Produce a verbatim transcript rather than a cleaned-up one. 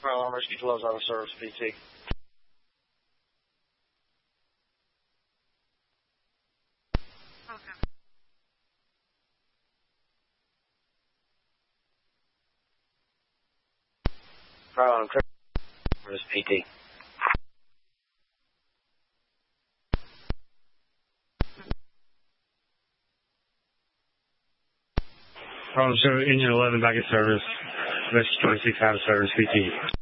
Alarm Rescue twelve is out of service, P T. Okay. Fire alarm service, P T. Fire alarm service, engine eleven back in service. Rescue twenty-six out of service, P T.